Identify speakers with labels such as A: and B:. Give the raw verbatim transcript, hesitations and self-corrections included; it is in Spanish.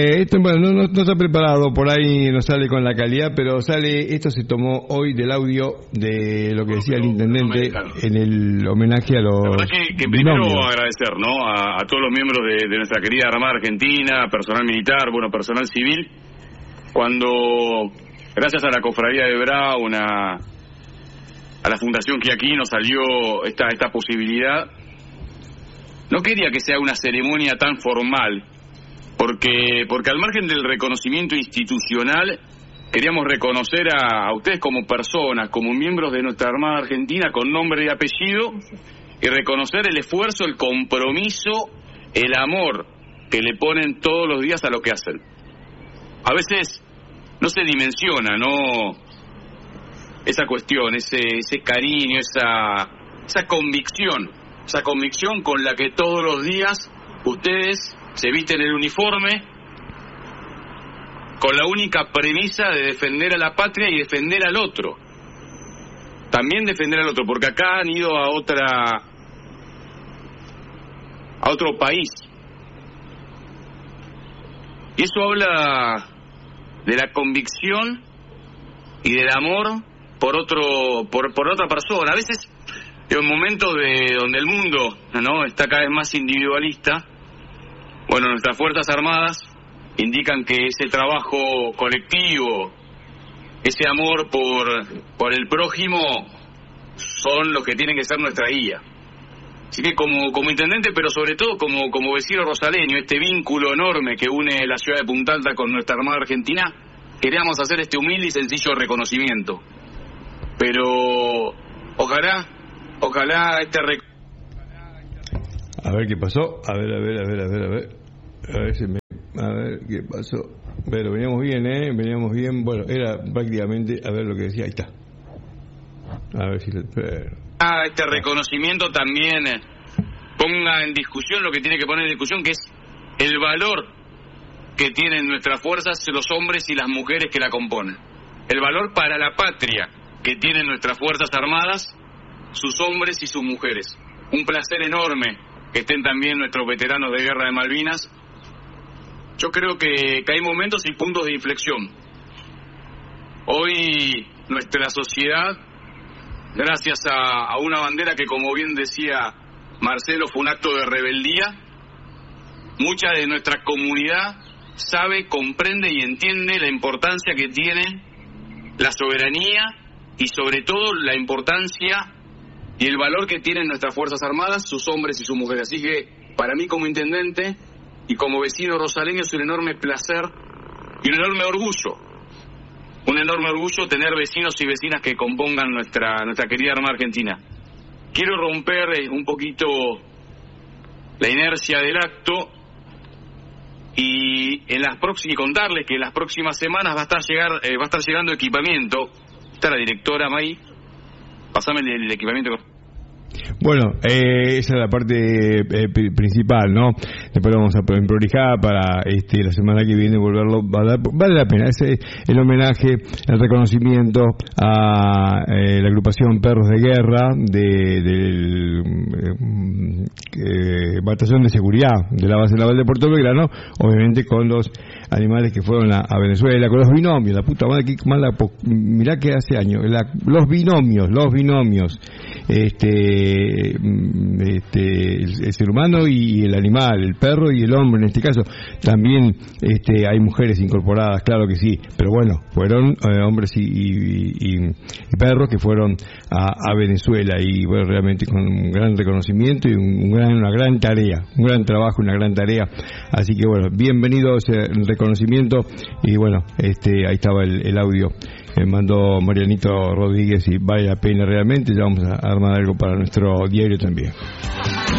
A: Eh, esto, bueno, no, no, no está preparado, por ahí no sale con la calidad, pero sale, esto se tomó hoy del audio de lo que decía el intendente en el homenaje a los
B: La verdad que, que primero agradecer, ¿no? A, a todos los miembros de, de nuestra querida Armada Argentina, personal militar, bueno, personal civil, cuando, gracias a la Cofradía de Brown, a, a la Fundación que aquí nos salió esta, esta posibilidad, no quería que sea una ceremonia tan formal, porque porque al margen del reconocimiento institucional, queríamos reconocer a, a ustedes como personas, como miembros de nuestra Armada Argentina con nombre y apellido, y reconocer el esfuerzo, el compromiso, el amor que le ponen todos los días a lo que hacen. A veces no se dimensiona, ¿no? Esa cuestión, ese ese cariño, esa esa convicción, esa convicción con la que todos los días ustedes se visten el uniforme con la única premisa de defender a la patria y defender al otro. También defender al otro, porque acá han ido a otra a otro país. Y eso habla de la convicción y del amor por otro por por otra persona. A veces en momentos de donde el mundo, ¿no?, está cada vez más individualista, bueno, nuestras Fuerzas Armadas indican que ese trabajo colectivo, ese amor por, por el prójimo, son los que tienen que ser nuestra guía. Así que como, como intendente, pero sobre todo como, como vecino rosaleño, este vínculo enorme que une la ciudad de Punta Alta con nuestra Armada Argentina, queríamos hacer este humilde y sencillo reconocimiento. Pero ojalá, ojalá este reconocimiento...
A: A ver qué pasó, a ver, a ver, a ver, a ver, a ver, a ver si me... A ver qué pasó. Pero veníamos bien, ¿eh? Veníamos bien, bueno, era prácticamente, a ver lo que decía, ahí está. A ver si... Le...
B: Ah, este reconocimiento también ponga en discusión lo que tiene que poner en discusión, que es el valor que tienen nuestras fuerzas, los hombres y las mujeres que la componen. El valor para la patria que tienen nuestras Fuerzas Armadas, sus hombres y sus mujeres. Un placer enorme que estén también nuestros veteranos de Guerra de Malvinas. Yo creo que, que hay momentos y puntos de inflexión. Hoy nuestra sociedad, gracias a, a una bandera que, como bien decía Marcelo, fue un acto de rebeldía, mucha de nuestra comunidad sabe, comprende y entiende la importancia que tiene la soberanía y sobre todo la importancia y el valor que tienen nuestras Fuerzas Armadas, sus hombres y sus mujeres. Así que para mí como intendente y como vecino rosaleño es un enorme placer y un enorme orgullo, un enorme orgullo tener vecinos y vecinas que compongan nuestra nuestra querida Armada Argentina. Quiero romper un poquito la inercia del acto y en las próximas y contarles que en las próximas semanas va a estar llegar eh, va a estar llegando equipamiento. Está la directora May, pasame el, el equipamiento.
A: Bueno, eh, esa es la parte eh, principal, ¿no? Después lo vamos a prolijar para este, la semana que viene volverlo. Vale, vale la pena. Ese es el homenaje, el reconocimiento a eh, la agrupación Perros de Guerra de, del eh, Batallón de Seguridad de la Base Naval de Puerto Belgrano, obviamente con los animales que fueron a, a Venezuela, con los binomios. La puta madre, que mala, mirá que hace años, la, los binomios, los binomios. Este, este el, el ser humano y el animal, el perro y el hombre en este caso. También este, hay mujeres incorporadas, claro que sí, pero bueno, fueron eh, hombres y, y, y, y perros que fueron a, a Venezuela y bueno, realmente con un gran reconocimiento y un, un gran, una gran tarea, un gran trabajo, una gran tarea. Así que bueno, bienvenido a ese reconocimiento y bueno, este, ahí estaba el, el audio. Me mandó Marianito Rodríguez y vale la pena realmente. Ya vamos a armar algo para nuestro diario también.